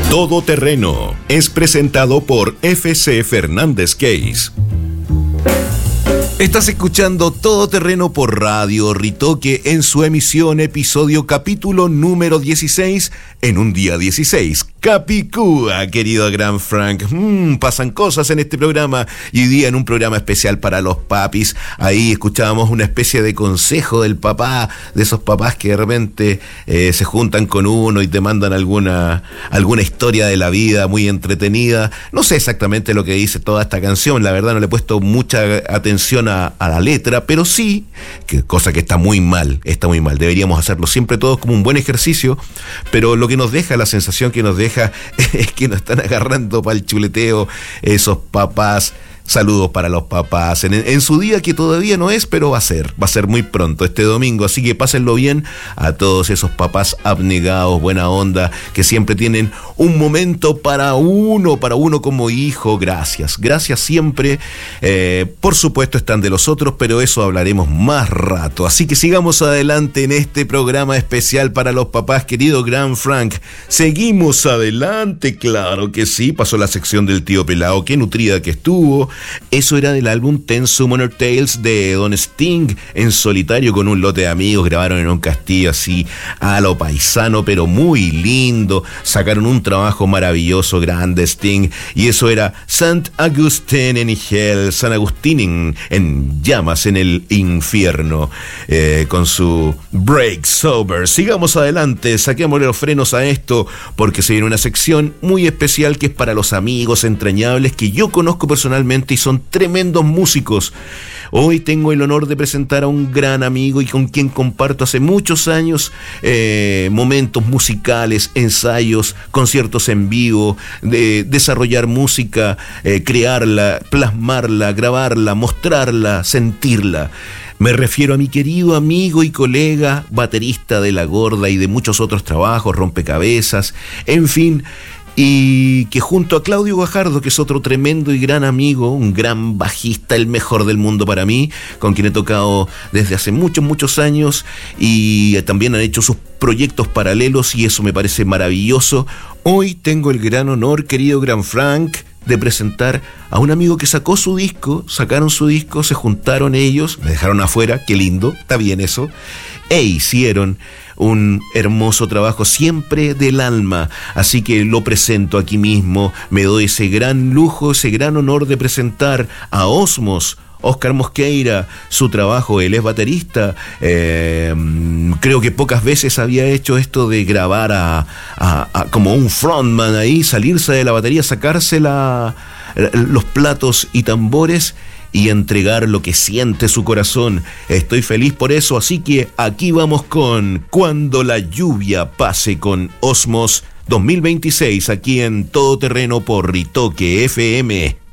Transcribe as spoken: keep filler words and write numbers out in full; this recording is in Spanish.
Todo Terreno es presentado por F C Fernández Case. Estás escuchando Todo Terreno por Radio Ritoque en su emisión, episodio capítulo número dieciséis, en un día dieciséis. Capicúa, querido Gran Frank. Mm, pasan cosas en este programa y hoy día en un programa especial para los papis. Ahí escuchábamos una especie de consejo del papá, de esos papás que de repente eh, se juntan con uno y te mandan alguna, alguna historia de la vida muy entretenida. No sé exactamente lo que dice toda esta canción, la verdad no le he puesto mucha atención a, a la letra, pero sí, que, cosa que está muy mal, está muy mal. Deberíamos hacerlo siempre todos como un buen ejercicio, pero lo que nos deja, la sensación que nos deja es que nos están agarrando para el chuleteo esos papás. Saludos para los papás en, en su día, que todavía no es, pero va a ser, va a ser muy pronto, este domingo, así que pásenlo bien a todos esos papás abnegados, buena onda, que siempre tienen un momento para uno, para uno como hijo. Gracias, gracias siempre, eh, por supuesto están de los otros, pero eso hablaremos más rato, así que sigamos adelante en este programa especial para los papás, querido Gran Frank. Seguimos adelante, claro que sí, pasó la sección del tío Pelao, qué nutrida que estuvo. Eso era del álbum Ten Summoner Tales de Don Sting, en solitario con un lote de amigos. Grabaron en un castillo así a lo paisano, pero muy lindo. Sacaron un trabajo maravilloso, grande Sting. Y eso era Saint Augustine in Hell, San Agustín en, en llamas en el infierno, eh, con su Break Sober. Sigamos adelante, saquémosle los frenos a esto, porque se viene una sección muy especial que es para los amigos entrañables que yo conozco personalmente y son tremendos músicos. Hoy tengo el honor de presentar a un gran amigo y con quien comparto hace muchos años eh, momentos musicales, ensayos, conciertos en vivo, de desarrollar música, eh, crearla, plasmarla, grabarla, mostrarla, sentirla. Me refiero a mi querido amigo y colega, baterista de La Gorda y de muchos otros trabajos, rompecabezas, en fin, y que junto a Claudio Guajardo, que es otro tremendo y gran amigo, un gran bajista, el mejor del mundo para mí, con quien he tocado desde hace muchos, muchos años, y también han hecho sus proyectos paralelos y eso me parece maravilloso. Hoy tengo el gran honor, querido Gran Frank, de presentar a un amigo que sacó su disco, sacaron su disco, se juntaron ellos, me dejaron afuera, qué lindo, está bien eso, e hicieron un hermoso trabajo siempre del alma, así que lo presento aquí mismo, me doy ese gran lujo, ese gran honor de presentar a Osmos, Oscar Mosqueira, su trabajo. Él es baterista, eh, creo que pocas veces había hecho esto de grabar a, a, a como un frontman ahí, salirse de la batería, sacarse la, los platos y tambores y entregar lo que siente su corazón. Estoy feliz por eso, así que aquí vamos con Cuando la lluvia pase, con Osmos dos mil veintiséis, aquí en Todo Terreno por Ritoque F M.